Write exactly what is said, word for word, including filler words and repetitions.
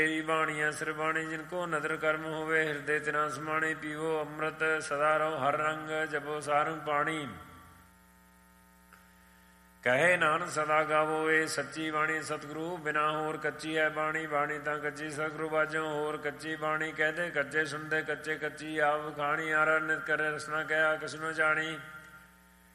ਤੇਰੀ ਬਾਣੀਆਂ ਸਰਬਾਣੀ ਜਿਨ ਕੋ ਨਦਰ ਕਰਮ ਹੋਵੇ ਹਿਰਦੇ ਤਿਨਾ ਸਮਾਣੀ ਪੀਵੋ ਅੰਮ੍ਰਿਤ ਸਦਾ ਰਹੋ ਹਰ ਰੰਗ ਜਪੋ ਸਾਰੰਗ ਪਾਣੀ ਕਹੇ ਨਾਨਕ ਸਦਾ ਗਾਵੋ ਇਹ ਸੱਚੀ ਬਾਣੀ ਸਤਿਗੁਰੂ ਬਿਨਾ ਹੋਰ ਕੱਚੀ ਹੈ ਬਾਣੀ ਬਾਣੀ ਤਾਂ ਕੱਚੀ ਸਤਿਗੁਰੂ ਬਾਝੋਂ ਹੋਰ ਕੱਚੀ ਬਾਣੀ ਕਹਦੇ ਕੱਚੇ ਸੁਣਦੇ ਕੱਚੇ ਕੱਚੀ ਆਪ ਖਾਣੀ ਆਰ ਨਿਤ ਕਰੇ ਰਸਨਾ ਕਹਿਆ ਕਿਸਨੋ ਜਾਣੀ